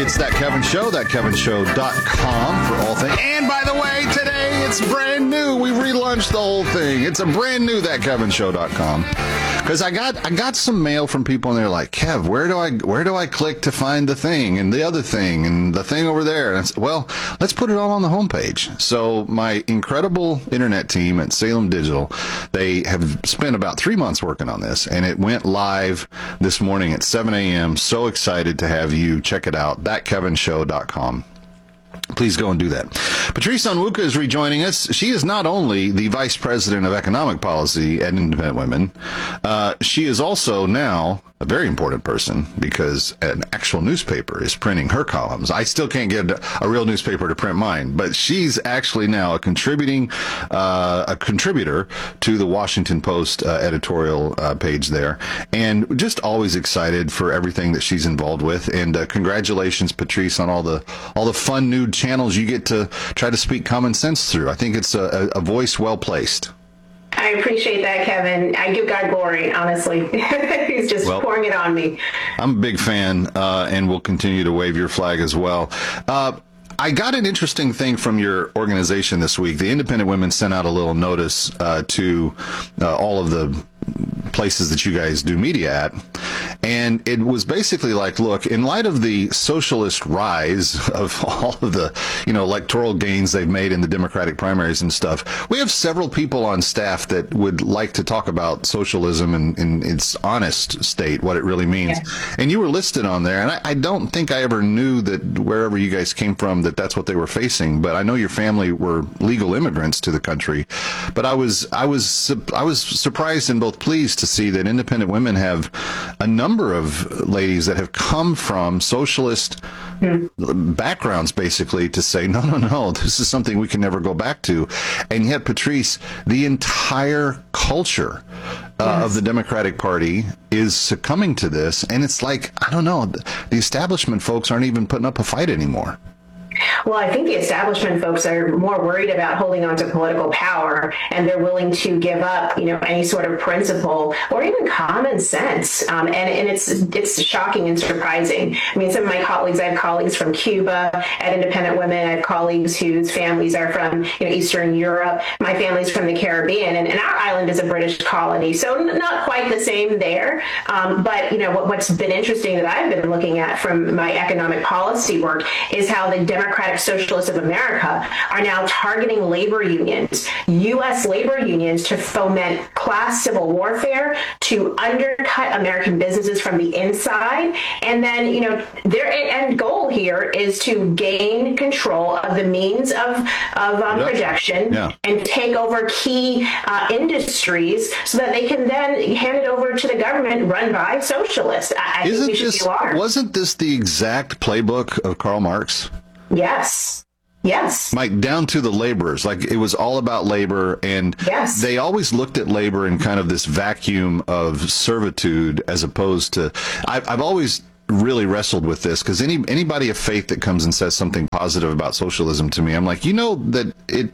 It's That Kevin Show, thatkevinshow.com for all things. And by the way, today it's brand new. We relaunched the whole thing. It's a brand new thatkevinshow.com. Because I got some mail from people and they're like, Kev, where do I click to find the thing and the other thing and the thing over there? And I said, well, let's put it all on the homepage. So my incredible internet team at Salem Digital, they have spent about 3 months working on this, and it went live this morning at 7 a.m. So excited to have you check it out, thatkevinshow.com. Please go and do that. Patrice Onwuka is rejoining us. She is not only the Vice President of Economic Policy at Independent Women, she is also now a very important person because an actual newspaper is printing her columns. I still can't get a real newspaper to print mine, but she's actually now a contributor to the Washington Post editorial page there, and just always excited for everything that she's involved with. And congratulations, Patrice, on all the fun new channels you get to try to speak common sense through. I think it's a voice well placed. I appreciate that, Kevin. I give God glory, honestly. He's just pouring it on me. I'm a big fan, and will continue to wave your flag as well. I got an interesting thing from your organization this week. The Independent Women sent out a little notice to all of the places that you guys do media at, and it was basically like, look, in light of the socialist rise of all of the electoral gains they've made in the Democratic primaries and stuff, we have several people on staff that would like to talk about socialism in its honest state, what it really means. Yeah. And you were listed on there, and I don't think I ever knew that wherever you guys came from that's what they were facing, but I know your family were legal immigrants to the country. But I was surprised and both pleased to see that Independent Women have a number of ladies that have come from socialist backgrounds, basically, to say, no, this is something we can never go back to. And yet, Patrice, the entire culture of the Democratic Party is succumbing to this. And it's like, I don't know, the establishment folks aren't even putting up a fight anymore. Well, I think the establishment folks are more worried about holding on to political power, and they're willing to give up, any sort of principle or even common sense. And it's shocking and surprising. I mean, some of my colleagues, I have colleagues from Cuba at Independent Women. I have colleagues whose families are from Eastern Europe. My family's from the Caribbean, and our island is a British colony, so not quite the same there. But what's been interesting that I've been looking at from my economic policy work is how the Democratic Socialists of America are now targeting labor unions, U.S. labor unions, to foment class civil warfare, to undercut American businesses from the inside. And then, their end goal here is to gain control of the means of production and take over key industries so that they can then hand it over to the government run by socialists. I think we should be alarmed. Wasn't this the exact playbook of Karl Marx? Yes. Mike, down to the laborers. Like, it was all about labor, and they always looked at labor in kind of this vacuum of servitude, as opposed to, I've always really wrestled with this, because anybody of faith that comes and says something positive about socialism to me, I'm like, that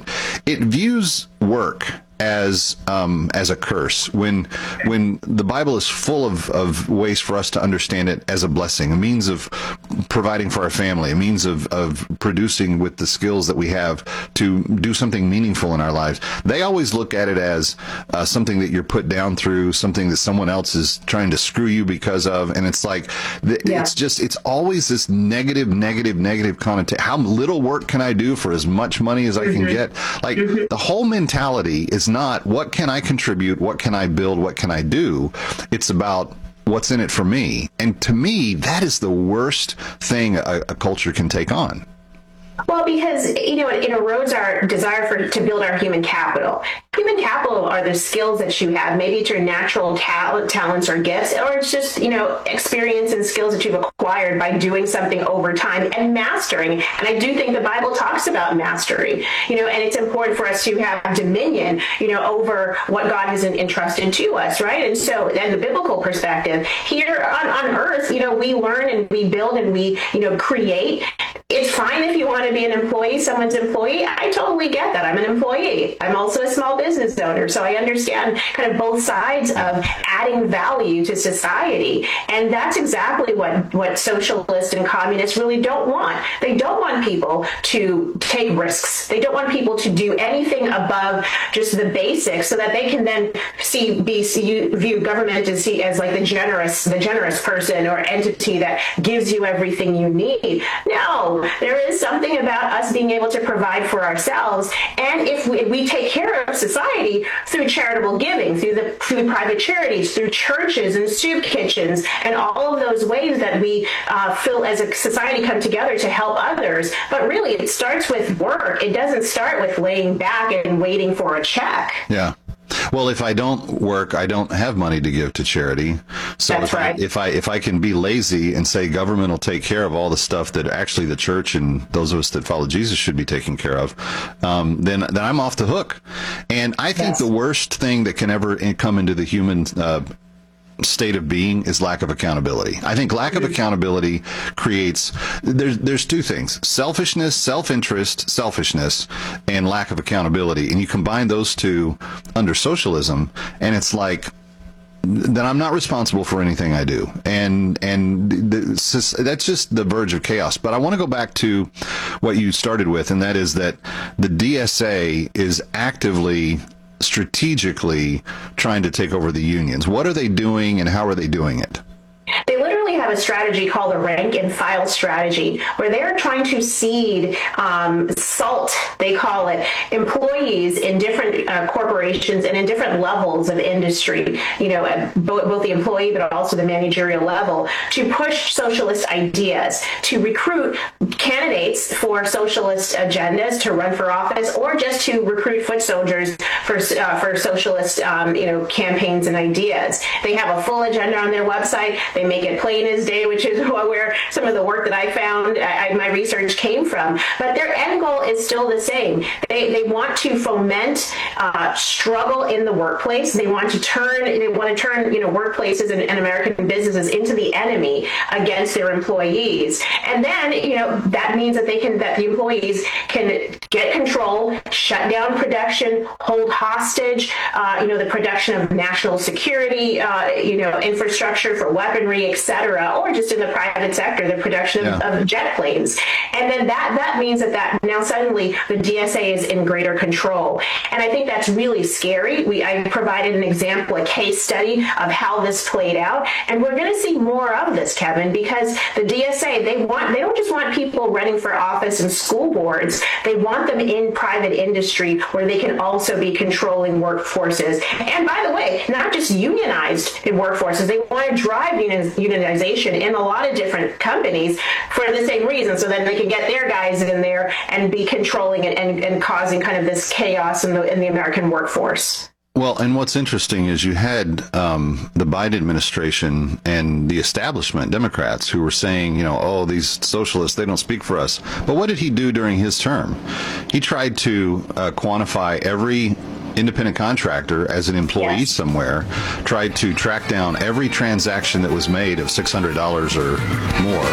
it views work as a curse, when the Bible is full of ways for us to understand it as a blessing, a means of providing for our family, a means of producing with the skills that we have to do something meaningful in our lives. They always look at it as something that you're put down through, something that someone else is trying to screw you because of, and it's like, it's always this negative connotation. How little work can I do for as much money as I can get? Like, the whole mentality is not, what can I contribute, what can I build, what can I do? It's about, what's in it for me. And to me, that is the worst thing a culture can take on. Well, because, it erodes our desire to build our human capital. Human capital are the skills that you have. Maybe it's your natural talents or gifts, or it's just, experience and skills that you've acquired by doing something over time and mastering. And I do think the Bible talks about mastery, and it's important for us to have dominion, over what God has entrusted to us, right? And so, in the biblical perspective, here on earth, we learn and we build and we, create. It's fine if you want to be an employee, someone's employee. I totally get that. I'm an employee. I'm also a small business business owner, so I understand kind of both sides of adding value to society. And that's exactly what socialists and communists really don't want. They don't want people to take risks. They don't want people to do anything above just the basics, so that they can then view government as like the generous person or entity that gives you everything you need. No, there is something about us being able to provide for ourselves, and if we take care of society through charitable giving, through private charities, through churches and soup kitchens, and all of those ways that we feel as a society come together to help others. But really, it starts with work. It doesn't start with laying back and waiting for a check. Yeah. Well, if I don't work, I don't have money to give to charity. So That's right. if I can be lazy and say government will take care of all the stuff that actually the church and those of us that follow Jesus should be taking care of, then I'm off the hook. And I think the worst thing that can ever come into the human state of being is lack of accountability. I think lack of accountability creates, there's two things: selfishness, self-interest, selfishness, and lack of accountability. And you combine those two under socialism, and it's like, then I'm not responsible for anything I do. And that's just the verge of chaos. But I want to go back to what you started with, and that is that the DSA is actively, strategically trying to take over the unions. What are they doing, and how are they doing it? They literally have a strategy called the rank and file strategy, where they're trying to seed SALT, they call it, employees in different corporations and in different levels of industry, at both the employee but also the managerial level, to push socialist ideas, to recruit candidates for socialist agendas to run for office, or just to recruit foot soldiers for socialist campaigns and ideas. They have a full agenda on their website. They make it plain as day, which is where some of the work that I found, my research came from. But their end goal is still the same. They want to foment struggle in the workplace. They want to turn workplaces and American businesses into the enemy against their employees. And then that means that the employees can get control, shut down production, hold hostage, the production of national security, infrastructure for weaponry, etc., or just in the private sector, the production of jet planes. And then that means that now suddenly the DSA is in greater control. And I think that's really scary. I provided an example, a case study of how this played out. And we're going to see more of this, Kevin, because the DSA, they don't just want people running for office and school boards. They want them in private industry where they can also be controlling workforces. And by the way, not just unionized workforces. They want to drive unionization in a lot of different companies for the same reason, so then they can get their guys in there and be controlling it and causing kind of this chaos in the American workforce. Well, and what's interesting is you had the Biden administration and the establishment, Democrats, who were saying, these socialists, they don't speak for us. But what did he do during his term? He tried to quantify every independent contractor as an employee somewhere, tried to track down every transaction that was made of $600 or more,